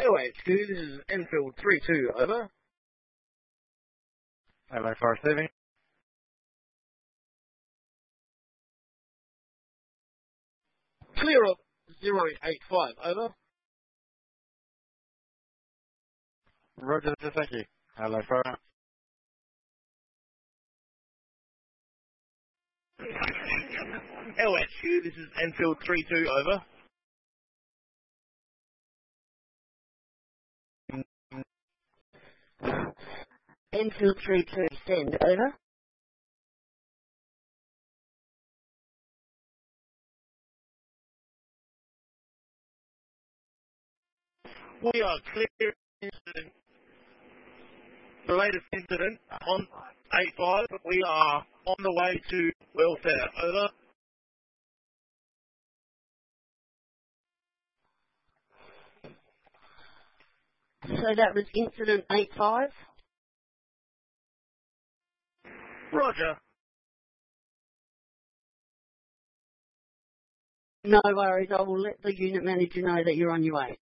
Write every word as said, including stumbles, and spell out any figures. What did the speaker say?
L H Q, this is Enfield three two, over. Hello, fire receiving. Clear up zero eight five, over. Roger, thank you. Hello, fire. L H Q, this is Enfield three two, over. Enfield three two, send, over. We are clear incident, the latest incident on eight five, but we are on the way to welfare, over. So that was incident eight five? Roger. No worries, I will let the unit manager know that you're on your way.